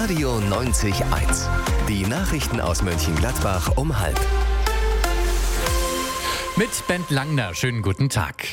Radio 90.1. Die Nachrichten aus Mönchengladbach um 12:30. Mit Bent Langner, schönen guten Tag.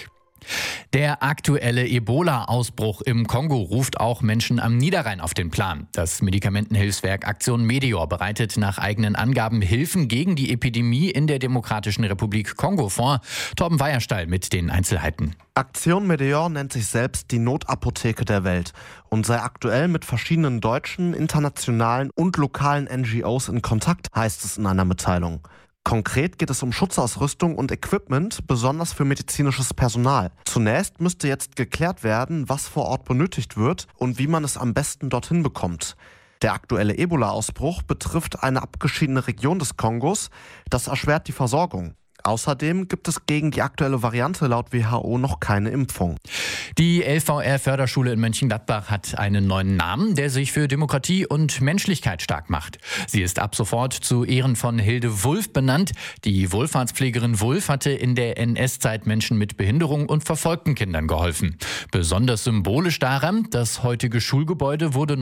Der aktuelle Ebola-Ausbruch im Kongo ruft auch Menschen am Niederrhein auf den Plan. Das Medikamentenhilfswerk Aktion Medeor bereitet nach eigenen Angaben Hilfen gegen die Epidemie in der Demokratischen Republik Kongo vor. Torben Weierstall mit den Einzelheiten. Aktion Medeor nennt sich selbst die Notapotheke der Welt und sei aktuell mit verschiedenen deutschen, internationalen und lokalen NGOs in Kontakt, heißt es in einer Mitteilung. Konkret geht es um Schutzausrüstung und Equipment, besonders für medizinisches Personal. Zunächst müsste jetzt geklärt werden, was vor Ort benötigt wird und wie man es am besten dorthin bekommt. Der aktuelle Ebola-Ausbruch betrifft eine abgeschiedene Region des Kongos. Das erschwert die Versorgung. Außerdem gibt es gegen die aktuelle Variante laut WHO noch keine Impfung. Die LVR-Förderschule in Mönchengladbach hat einen neuen Namen, der sich für Demokratie und Menschlichkeit stark macht. Sie ist ab sofort zu Ehren von Hilde Wulff benannt. Die Wohlfahrtspflegerin Wulff hatte in der NS-Zeit Menschen mit Behinderung und verfolgten Kindern geholfen. Besonders symbolisch daran, das heutige Schulgebäude wurde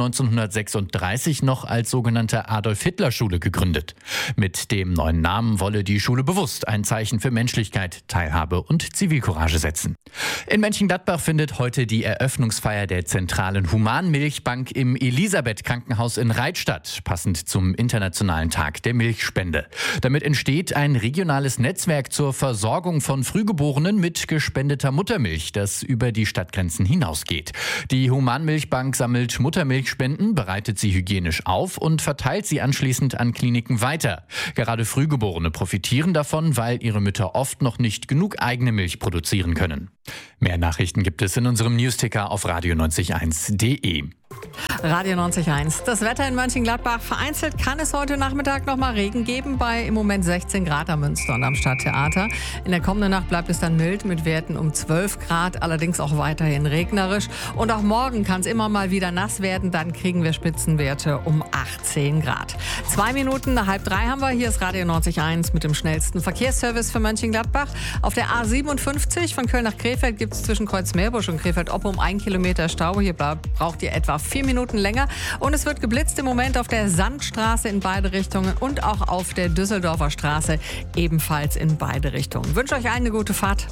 1936 noch als sogenannte Adolf-Hitler-Schule gegründet. Mit dem neuen Namen wolle die Schule bewusst ein Zeichen für Menschlichkeit, Teilhabe und Zivilcourage setzen. In Mönchengladbach findet heute die Eröffnungsfeier der zentralen Humanmilchbank im Elisabeth-Krankenhaus in Reith statt, passend zum Internationalen Tag der Milchspende. Damit entsteht ein regionales Netzwerk zur Versorgung von Frühgeborenen mit gespendeter Muttermilch, das über die Stadtgrenzen hinausgeht. Die Humanmilchbank sammelt Muttermilchspenden, bereitet sie hygienisch auf und verteilt sie anschließend an Kliniken weiter. Gerade Frühgeborene profitieren davon, weil ihre Mütter oft noch nicht genug eigene Milch produzieren können. Mehr Nachrichten gibt es in unserem Newsticker auf radio901.de. Radio 90.1. Das Wetter in Mönchengladbach. Vereinzelt kann es heute Nachmittag noch mal Regen geben, bei im Moment 16 Grad am Münster und am Stadttheater. In der kommenden Nacht bleibt es dann mild mit Werten um 12 Grad, allerdings auch weiterhin regnerisch. Und auch morgen kann es immer mal wieder nass werden, dann kriegen wir Spitzenwerte um 18 Grad. 2 Minuten nach 2:30 haben wir. Hier ist Radio 90.1 mit dem schnellsten Verkehrsservice für Mönchengladbach. Auf der A57 von Köln nach Krefeld gibt es zwischen Kreuzmeerbusch und Krefeld-Oppum 1 Kilometer Stau. Hier braucht ihr etwa 4 Minuten länger. Und es wird geblitzt im Moment auf der Sandstraße in beide Richtungen und auch auf der Düsseldorfer Straße ebenfalls in beide Richtungen. Ich wünsche euch allen eine gute Fahrt.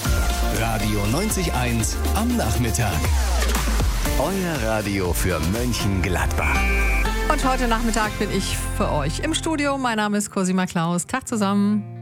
Radio 90.1 am Nachmittag. Euer Radio für Mönchengladbach. Und heute Nachmittag bin ich für euch im Studio. Mein Name ist Cosima Klaus. Tag zusammen.